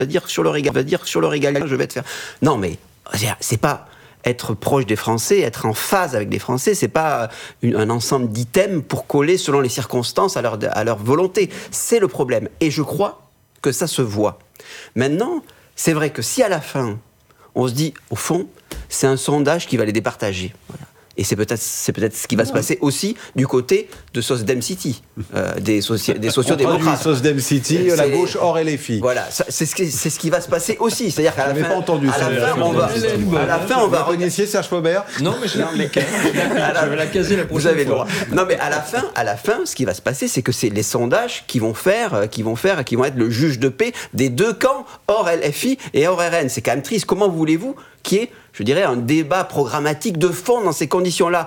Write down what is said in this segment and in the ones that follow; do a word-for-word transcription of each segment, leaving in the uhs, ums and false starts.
va dire sur le régal, va dire sur le régal, je vais te faire. Non, mais c'est pas être proche des Français, être en phase avec les Français, c'est pas une, un ensemble d'items pour coller selon les circonstances à leur, à leur volonté. C'est le problème. Et je crois que ça se voit. Maintenant, c'est vrai que si à la fin, on se dit, au fond, c'est un sondage qui va les départager. Voilà. Et c'est peut-être, c'est peut-être ce qui va se passer aussi du côté de Sosdem City, euh, des, soci- des sociodémocrates. Sosdem City, c'est, la gauche hors L F I. Voilà, ça, c'est, ce qui, c'est ce qui va se passer aussi. C'est-à-dire qu'à la fin, pas entendu à la fin, on va, à la fin, on va renaître Serge Faubert. Non, mais je vais la caser la prochaine. Vous avez le droit. Non, mais à la fin, à la fin, ce qui va se passer, c'est que c'est les sondages qui vont faire, qui vont faire, qui vont être le juge de paix des deux camps, hors L F I et hors R N. C'est quand même triste. Comment voulez-vous qu'il y ait, je dirais, un débat programmatique de fond dans ces conditions-là?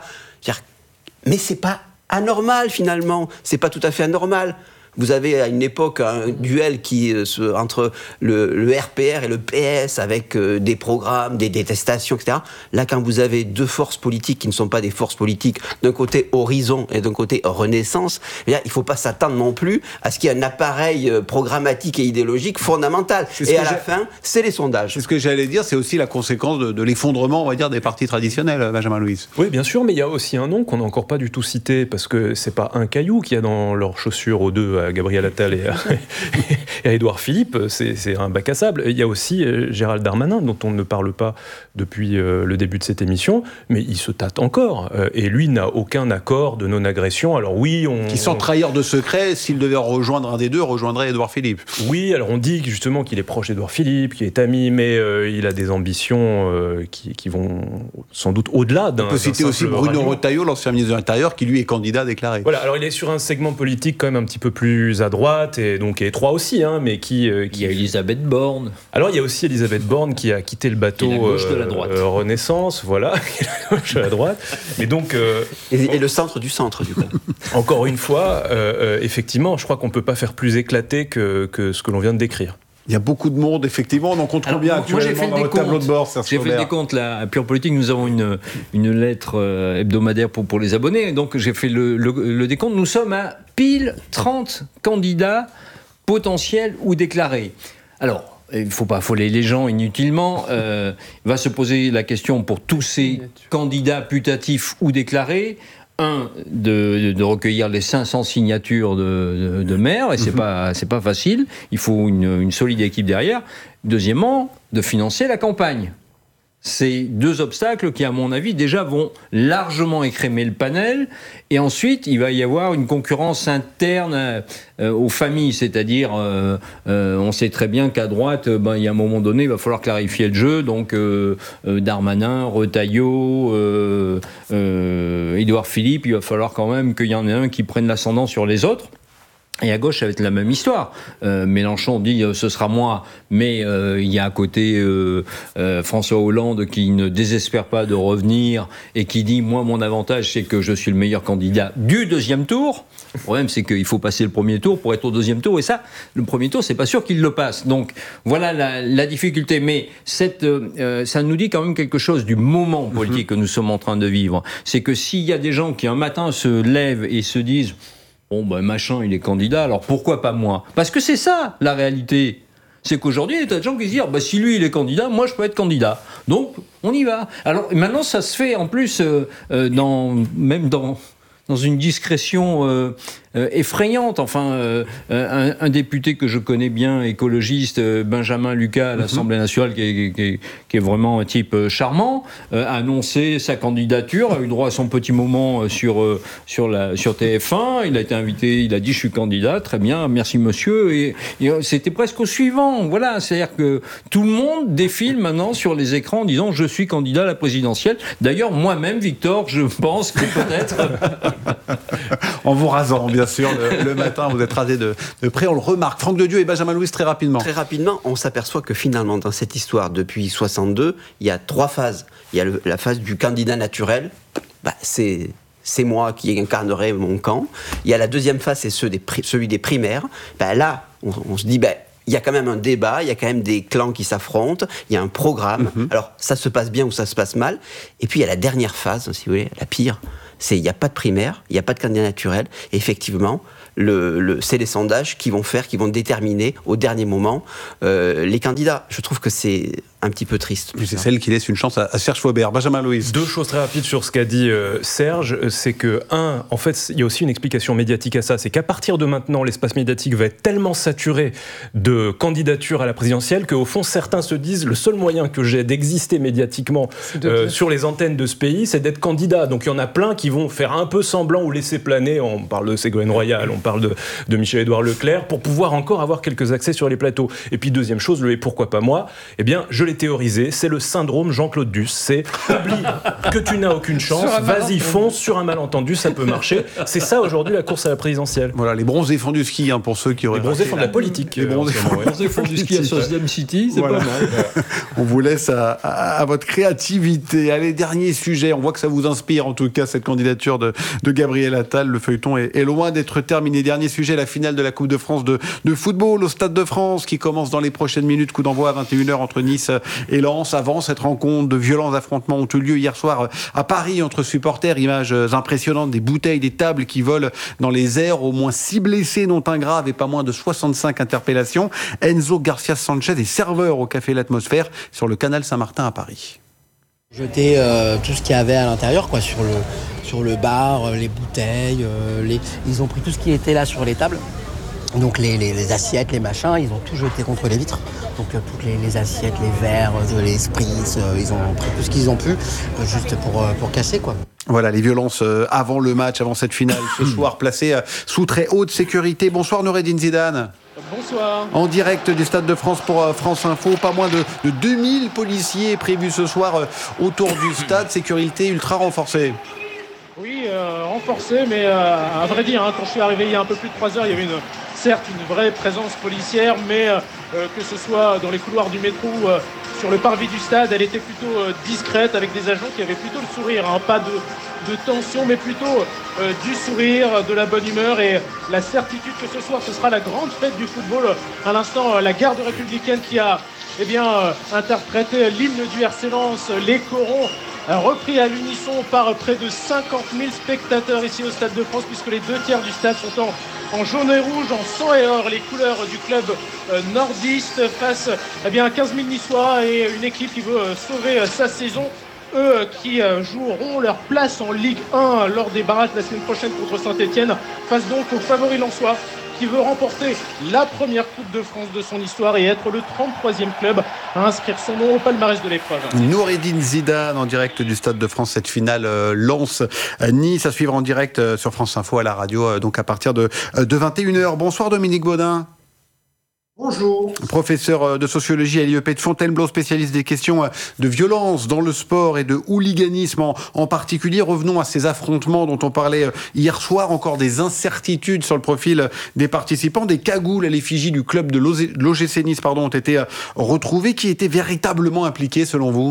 Mais c'est pas anormal, finalement. C'est pas tout à fait anormal. Vous avez à une époque un duel qui, euh, se, entre le, le R P R et le P S avec euh, des programmes, des détestations, et cetera. Là, quand vous avez deux forces politiques qui ne sont pas des forces politiques, d'un côté Horizon et d'un côté Renaissance, eh bien, il ne faut pas s'attendre non plus à ce qu'il y ait un appareil euh, programmatique et idéologique fondamental. Et à la fin, c'est les sondages. C'est ce que j'allais dire, c'est aussi la conséquence de, de l'effondrement, on va dire, des partis traditionnels, Benjamin Louis. Oui, bien sûr, mais il y a aussi un nom qu'on n'a encore pas du tout cité, parce que c'est pas un caillou qu'il y a dans leurs chaussures aux deux, à Gabriel Attal et à, et à Édouard Philippe, c'est, c'est un bac à sable. Il y a aussi euh, Gérald Darmanin, dont on ne parle pas depuis euh, le début de cette émission, mais il se tâte encore. Euh, et lui n'a aucun accord de non-agression. Alors oui, on... Qui sans trahir de secret, s'il devait rejoindre un des deux, rejoindrait Édouard Philippe. Oui, alors on dit justement qu'il est proche d'Édouard Philippe, qu'il est ami, mais euh, il a des ambitions euh, qui, qui vont sans doute au-delà d'un... On peut citer aussi Bruno ralliement. Retailleau, l'ancien ministre de l'Intérieur, qui lui est candidat déclaré. Voilà, alors il est sur un segment politique quand même un petit peu plus à droite, et donc étroit aussi, hein, mais qui, euh, qui... Il y a Elisabeth Borne. Alors il y a aussi Elisabeth Borne qui a quitté le bateau la gauche de la droite. Euh, Renaissance, voilà, la gauche de la droite. Mais donc... Euh, et, et le centre du centre, du coup. Encore une fois, euh, euh, effectivement, je crois qu'on ne peut pas faire plus éclaté que, que ce que l'on vient de décrire. Il y a beaucoup de monde, effectivement. On en compte combien actuellement dans le tableau de bord, Serge J'ai fait le décompte, là, à Pure Politique, nous avons une, une lettre euh, hebdomadaire pour, pour les abonnés. Donc j'ai fait le, le, le décompte. Nous sommes à pile trente candidats potentiels ou déclarés. Alors, il ne faut pas affoler les gens inutilement. Euh, il va se poser la question pour tous ces candidats putatifs ou déclarés. Un, de, de recueillir les cinq cents signatures de, de, de maires, et c'est mmh. pas, c'est pas facile. Il faut une, une solide équipe derrière. Deuxièmement, de financer la campagne. C'est deux obstacles qui, à mon avis, déjà vont largement écrémer le panel. Et ensuite, il va y avoir une concurrence interne euh, aux familles. C'est-à-dire, euh, euh, on sait très bien qu'à droite, ben, il y a un moment donné, il va falloir clarifier le jeu. Donc, euh, euh, Darmanin, Retailleau, euh, euh, Édouard Philippe, il va falloir quand même qu'il y en ait un qui prenne l'ascendant sur les autres. Et à gauche, ça va être la même histoire. Euh, Mélenchon dit euh, ce sera moi, mais euh, il y a à côté euh, euh, François Hollande qui ne désespère pas de revenir et qui dit moi mon avantage c'est que je suis le meilleur candidat du deuxième tour. Le problème c'est qu'il faut passer le premier tour pour être au deuxième tour, et ça, le premier tour c'est pas sûr qu'il le passe. Donc voilà la, la difficulté. Mais cette, euh, ça nous dit quand même quelque chose du moment politique que nous sommes en train de vivre. C'est que s'il y a des gens qui un matin se lèvent et se disent bon, ben machin, il est candidat, alors pourquoi pas moi? Parce que c'est ça, la réalité. C'est qu'aujourd'hui, il y a des gens qui se disent bah, si lui, il est candidat, moi, je peux être candidat. Donc, on y va. Alors, maintenant, ça se fait, en plus, euh, euh, dans, même dans, dans une discrétion euh, euh, effrayante. Enfin, euh, un, un député que je connais bien, écologiste, euh, Benjamin Lucas, à l'Assemblée nationale, qui est, qui est, qui est vraiment un type euh, charmant, euh, a annoncé sa candidature, a eu droit à son petit moment euh, sur, euh, sur, la, sur T F un. Il a été invité, il a dit « je suis candidat », très bien, merci monsieur. Et, et euh, c'était presque au suivant. Voilà, c'est-à-dire que tout le monde défile maintenant sur les écrans en disant « je suis candidat à la présidentielle ». D'ailleurs, moi-même, Victor, je pense que peut-être... En vous rasant, bien sûr, le, le matin, vous êtes rasé de, de près, on le remarque. Franck de Dieu et Benjamin Louis, très rapidement. Très rapidement, on s'aperçoit que finalement, dans cette histoire, depuis soixante-deux, il y a trois phases. Il y a le, la phase du candidat naturel, bah, c'est... c'est moi qui incarnerai mon camp. Il y a la deuxième phase, c'est ceux des, celui des primaires. Ben là, on, on se dit, ben, il y a quand même un débat, il y a quand même des clans qui s'affrontent, il y a un programme. Mm-hmm. Alors, ça se passe bien ou ça se passe mal. Et puis, il y a la dernière phase, si vous voulez, la pire, c'est il n'y a pas de primaire, il n'y a pas de candidat naturel. Et effectivement, le, le, c'est les sondages qui vont faire, qui vont déterminer au dernier moment euh, les candidats. Je trouve que c'est un petit peu triste. C'est celle qui laisse une chance à, à Serge Faubert. Benjamin Loïs. Deux choses très rapides sur ce qu'a dit euh, Serge. C'est que, un, en fait, il y a aussi une explication médiatique à ça. C'est qu'à partir de maintenant, l'espace médiatique va être tellement saturé de candidatures à la présidentielle qu'au fond, certains se disent le seul moyen que j'ai d'exister médiatiquement euh, sur les antennes de ce pays, c'est d'être candidat. Donc il y en a plein qui vont faire un peu semblant ou laisser planer. On parle de Ségolène Royal, on parle de, de Michel-Édouard Leclerc, pour pouvoir encore avoir quelques accès sur les plateaux. Et puis deuxième chose, le et pourquoi pas moi, eh bien, je l'ai théorisé, c'est le syndrome Jean-Claude Duss. C'est oublie que tu n'as aucune chance, vas-y, fonce sur un malentendu, ça peut marcher. C'est ça aujourd'hui la course à la présidentielle. Voilà, les bronzés font du ski, hein, pour ceux qui auraient... Les bronzés font de la politique. Les bronzés euh, font du ski à Sosdam City, c'est voilà. Pas mal. On vous laisse à, à, à votre créativité. Allez, dernier sujet, on voit que ça vous inspire, en tout cas, cette candidature de, de Gabriel Attal. Le feuilleton est, est loin d'être terminé. Dernier sujet, la finale de la Coupe de France de, de football au Stade de France, qui commence dans les prochaines minutes. Coup d'envoi à vingt et une heures entre Nice et Lens. Avant cette rencontre, de violents affrontements ont eu lieu hier soir à Paris entre supporters. Images impressionnantes, des bouteilles, des tables qui volent dans les airs. Au moins six blessés, dont un grave, et pas moins de soixante-cinq interpellations. Enzo Garcia Sanchez est serveur au Café L'Atmosphère sur le canal Saint-Martin à Paris. Jeter euh, tout ce qu'il y avait à l'intérieur, quoi, sur le, sur le bar, euh, les bouteilles. Euh, les... Ils ont pris tout ce qui était là sur les tables. Donc les, les, les assiettes, les machins, ils ont tout jeté contre les vitres. Donc euh, toutes les, les assiettes, les verres, euh, les spritz, euh, ils ont pris tout ce qu'ils ont pu, euh, juste pour, euh, pour casser, quoi. Voilà, les violences euh, avant le match, avant cette finale, ce soir placées euh, sous très haute sécurité. Bonsoir Noureddine Zidane. Bonsoir. En direct du Stade de France pour euh, France Info, pas moins de, de deux mille policiers prévus ce soir euh, autour du stade, sécurité ultra renforcée. Oui, euh, renforcée, mais euh, à vrai dire, hein, quand je suis arrivé il y a un peu plus de trois heures, il y avait une, certes une vraie présence policière, mais euh, que ce soit dans les couloirs du métro ou euh, sur le parvis du stade, elle était plutôt euh, discrète, avec des agents qui avaient plutôt le sourire, hein, pas de, de tension, mais plutôt euh, du sourire, de la bonne humeur et la certitude que ce soir, ce sera la grande fête du football. À l'instant, euh, la garde républicaine qui a eh bien, euh, interprété l'hymne du R C Lens, les corons, repris à l'unisson par près de cinquante mille spectateurs ici au Stade de France, puisque les deux tiers du stade sont en, en jaune et rouge, en sang et or, les couleurs du club euh, nordiste, face eh bien, à quinze mille Niçois et une équipe qui veut euh, sauver euh, sa saison. Eux qui euh, joueront leur place en Ligue un lors des barrages la semaine prochaine contre Saint-Etienne, face donc aux favoris lensois, qui veut remporter la première Coupe de France de son histoire et être le trente-troisième club à inscrire son nom au palmarès de l'épreuve. Noureddine Zidane en direct du Stade de France, cette finale euh, Lens-Nice à suivre en direct euh, sur France Info à la radio, euh, donc à partir de, euh, de vingt et une heures. Bonsoir Dominique Baudin. Bonjour. Professeur de sociologie à l'I E P de Fontainebleau, spécialiste des questions de violence dans le sport et de hooliganisme en, en particulier. Revenons à ces affrontements dont on parlait hier soir, encore des incertitudes sur le profil des participants. Des cagoules à l'effigie du club de l'O G C Nice pardon, ont été retrouvées. Qui étaient véritablement impliqués selon vous ?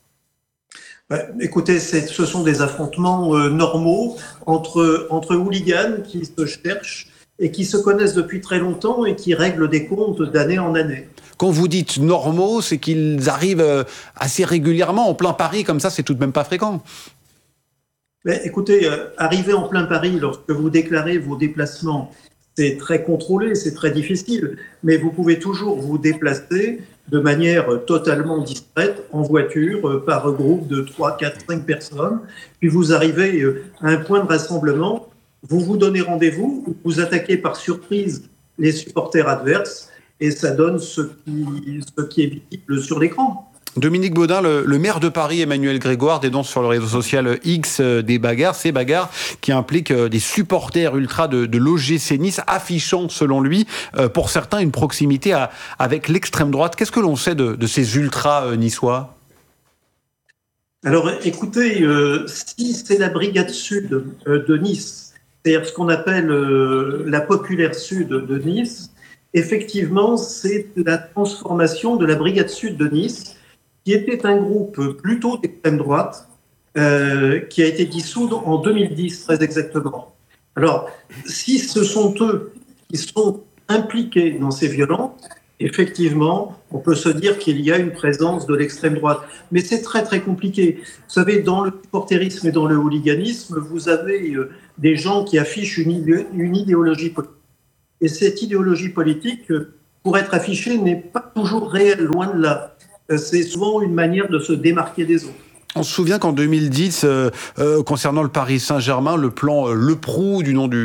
Bah, écoutez, ce sont des affrontements euh, normaux entre, entre hooligans qui se cherchent et qui se connaissent depuis très longtemps et qui règlent des comptes d'année en année. Quand vous dites normaux, c'est qu'ils arrivent assez régulièrement en plein Paris, comme ça, c'est tout de même pas fréquent. Mais écoutez, euh, arriver en plein Paris lorsque vous déclarez vos déplacements, c'est très contrôlé, c'est très difficile, mais vous pouvez toujours vous déplacer de manière totalement discrète, en voiture, euh, par groupe de trois, quatre, cinq personnes, puis vous arrivez euh, à un point de rassemblement. Vous vous donnez rendez-vous, vous attaquez par surprise les supporters adverses et ça donne ce qui, ce qui est visible sur l'écran. Dominique Baudin, le, le maire de Paris, Emmanuel Grégoire, dénonce sur le réseau social X des bagarres, ces bagarres qui impliquent des supporters ultra de, de l'O G C Nice, affichant, selon lui, euh, pour certains, une proximité à, avec l'extrême droite. Qu'est-ce que l'on sait de, de ces ultras euh, niçois ? Alors, écoutez, euh, si c'est la brigade sud euh, de Nice, c'est-à-dire ce qu'on appelle euh, la populaire sud de Nice, effectivement, c'est la transformation de la brigade sud de Nice, qui était un groupe plutôt d'extrême droite, euh, qui a été dissous en deux mille dix, très exactement. Alors, si ce sont eux qui sont impliqués dans ces violences, effectivement, on peut se dire qu'il y a une présence de l'extrême droite. Mais c'est très très compliqué. Vous savez, dans le supporterisme et dans le hooliganisme, vous avez euh, des gens qui affichent une, idé- une idéologie politique. Et cette idéologie politique, euh, pour être affichée, n'est pas toujours réelle, loin de là. Euh, C'est souvent une manière de se démarquer des autres. On se souvient qu'en deux mille dix, euh, euh, concernant le Paris Saint-Germain, le plan euh, Le Prou, du nom du